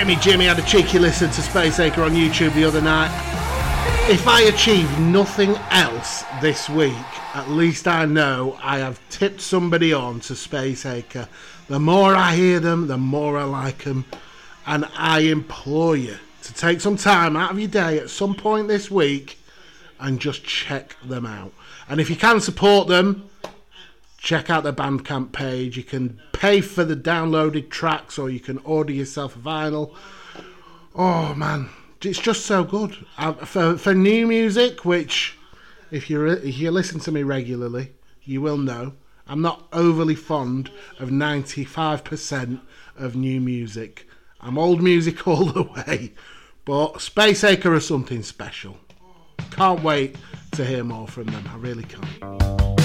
Jimmy had a cheeky listen to Spaceacre on YouTube the other night. If I achieve nothing else this week, at least I know I have tipped somebody on to Spaceacre. The more I hear them, the more I like them. And I implore you to take some time out of your day at some point this week and just check them out. And if you can support them, check out their Bandcamp page. You can pay for the downloaded tracks or you can order yourself a vinyl. Oh man, it's just so good. For new music, which if you listen to me regularly, you will know, I'm not overly fond of 95% of new music. I'm old music all the way. But Spaceacre are something special. Can't wait to hear more from them. I really can't.